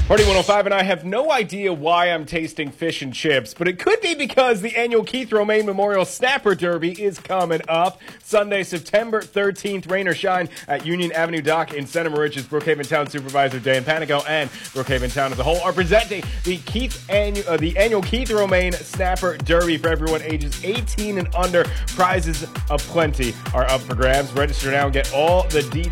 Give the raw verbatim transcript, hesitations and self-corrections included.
Party one oh five and I have no idea why I'm tasting fish and chips, but it could be because the annual Keith Romaine Memorial Snapper Derby is coming up Sunday, September thirteenth, rain or shine at Union Avenue Dock in Center Moriches. Brookhaven Town Supervisor Dan Panico and Brookhaven Town as a whole are presenting the Keith annu- uh, the annual Keith Romaine Snapper Derby for everyone ages eighteen and under. Prizes aplenty are up for grabs. Register now and get all the details.